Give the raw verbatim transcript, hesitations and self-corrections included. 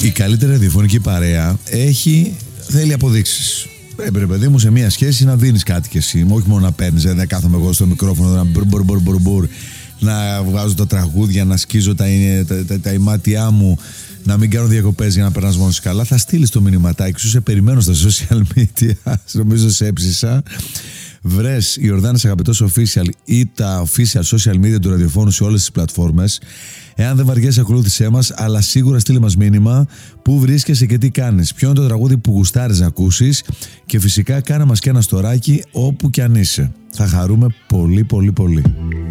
Η καλύτερη ραδιοφωνική παρέα έχει, θέλει αποδείξεις. Πρέπει, ρε παιδί μου, σε μια σχέση να δίνεις κάτι κι εσύ. Όχι μόνο να παίρνεις, να κάθομαι εγώ στο μικρόφωνο να μπουρ, μπουρ, μπουρ, μπουρ, μπουρ, να βγάζω τα τραγούδια, να σκίζω τα, τα, τα, τα ημάτια μου, να μην κάνω διακοπές για να περνάς μόνος καλά. Θα στείλεις το μηνυματάκι σου, σε περιμένω στα social media. Νομίζω σε έψησα. Βρες Ιορδάνης Αγαπητός Official ή τα official social media του ραδιοφώνου σε όλες τις πλατφόρμες. Εάν δεν βαριέσαι, ακολούθησέ μας, αλλά σίγουρα στείλε μας μήνυμα πού βρίσκεσαι και τι κάνεις. Ποιο είναι το τραγούδι που γουστάρεις να ακούσεις και φυσικά κάνε μας και ένα στοράκι όπου κι αν είσαι. Θα χαρούμε πολύ πολύ πολύ.